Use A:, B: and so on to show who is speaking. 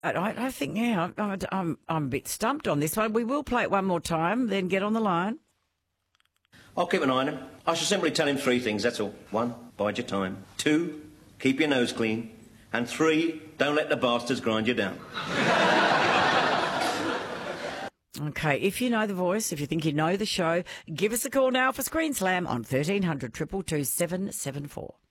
A: I think, yeah, I'm a bit stumped on this one. We will play it one more time, then get on the line.
B: I'll keep an eye on him. I shall simply tell him three things, that's all. 1, bide your time. 2, keep your nose clean. And 3, don't let the bastards grind you down.
A: Okay, if you know the voice, if you think you know the show, give us a call now for Screen Slam on 1300 222 774.